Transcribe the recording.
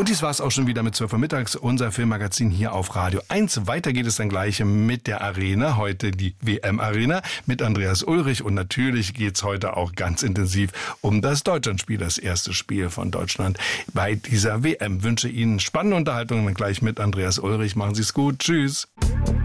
Und dies war es auch schon wieder mit 12 Uhr mittags, unser Filmmagazin hier auf Radio 1. Weiter geht es dann gleich mit der Arena, heute die WM-Arena mit Andreas Ulrich. Und natürlich geht es heute auch ganz intensiv um das Deutschlandspiel, das erste Spiel von Deutschland bei dieser WM. Ich wünsche Ihnen spannende Unterhaltung gleich mit Andreas Ulrich. Machen Sie es gut. Tschüss.